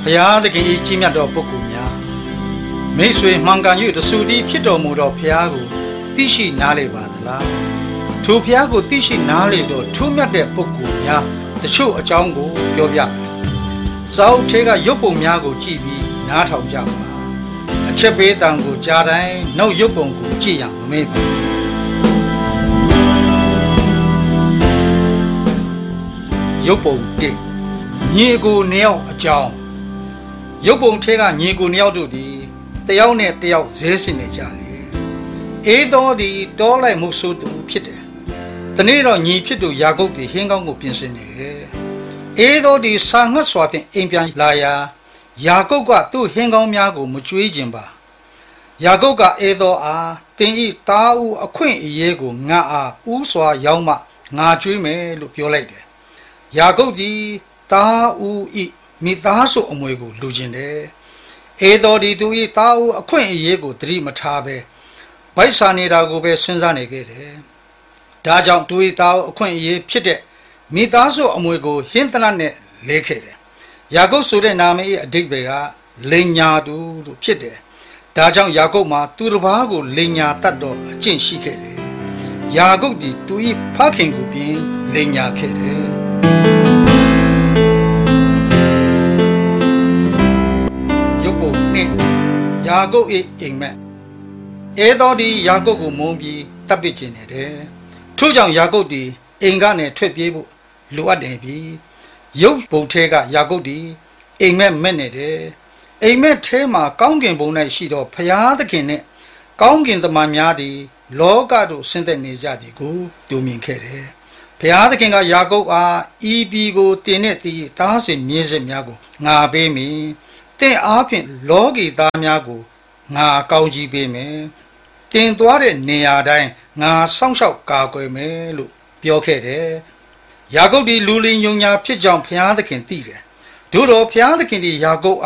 ရားသခင်၏ကြီးမြတ်သောပုဂ္ဂိုလ်များမိတ်ဆွေမှန်ကန်၍တဆူတည်းဖြစ်တော်မူသောဘုရားကိုသိရှိနားလည်ပါသလားထိုဘုရားကိုသိရှိနားလည်သောထူးမြတ်တဲ့ပုဂ္ဂိုလ်များတချို့အကြောင်းကိုပြောပြမယ်စာအုပ်ထဲကရုပ်ပုံများကိုကြည့်ပြီးနားထောင်ကြပါအချက်ပေးတံကိုကြားတိုင်းနောက်ရုပ်ပုံကိုကြည့်ရမမေ့ပါရုပ်ပုံ1ညီကိုနှစ်ယောက်အကြောင်းရုပ်ပုံထဲကညီကိုနှစ်ယောက်တို့သည်တယောက်နဲ့တယောက်ဇဲစင်နေကြတယ်အေသောသည်တောလိုက်မှုဆိုသူဖြစ်တယ်တနေ့တော့ညီဖြစ်သူယာကုပ်သည်ဟင်းကောင်းကိုပြင်ဆင်နေတယ်အေသောသည်စာငတ်စွာဖြင့်အိမ်ပြန်လာရာယာကုပ်ကသူ့ဟင်းကောင်းများကိုမကြွေးခြင်းပါယာကုပ်ကအေသောအားတင်ဤတားဦးအခွင့်အရေးကိုငါအားဥစွာရောက်မှငါကြွေးမယ်လို့ပြောလိုက်တယ်ယာကုပ်သည်တားဦးဤမိသားစုအမွေကိုလူကျင်တယ်အေသောဒီသူဤတားဦးအခွင့်အရေးကိုသတိမထားပဲဗိုက်စာနေတာကိုပဲစဉ်းစားနေခဲ့တယ်ဒါကြောင့်သူဤတားဦးအခွင့်အရေးဖြစ်တဲ့မိသားစုအမွေကိုဟင်းသနတ်နဲ့လဲခဲ့တယ်ယာကုပ်ဆိုတဲ့နာမည်အဓိပ္ပာယ်ကလိန်ညာသူလို့ဖြစ်တယ်ဒါကြောင့်ယာကုပ်မှာသူတစ်ပါးကိုလိန်ညာတတ်တော့အကျင့်ရှိခဲ့တယ်ယာကုပ်ဒီသူဤဖခင်ကိုပြင်လိန်ညာခဲ့တယ်ရုပ်ပုံနဲ့ယာကုပ်၏အိမ်မက်အဲသောဒီယာကုပ်ကိုမုန်းပြီးတပ်ပစ်ခြင်းနေတယ်ထို့ကြောင့်ယာကုပ်ဒီအိမ်ကနေထွက်ပြေးဖို့လိုအပ်တယ်ပြီရုပ်ပုံထဲကယာကုပ်ဒီအိမ်မက်မဲ့နေတယ်အိမ်မက်ထဲမှာကောင်းကင်ဘုံ၌ရှိသောဘုရားသခင်နဲ့ကောင်းကင်တမန်များသည်လောကသို့ဆင်းသက်နေကြသည်ကိုတူမြင်ခဲ့တယ်ဘုရားသခင်ကယာကုပ်အားဤပြည်ကိုတင်တဲ့တည်တားစင်မြေစစ်များကိုငါပေးမည်တင့်အားဖြင့်လောကီသားများကိုငါကောင်းကြီးပေးမယ်တင်သွားတဲ့နေရာတိုင်းငါစောင့်ရှောက်ကာကွယ်မယ်လို့ပြောခဲ့တယ်ယာကုပ်ဒီလူလင်ယုံညာဖြစ်ကြောင်းဘုရားသခင်သိတယ်တို့တော့ဘုရားသခင်ဒီယာကုပ်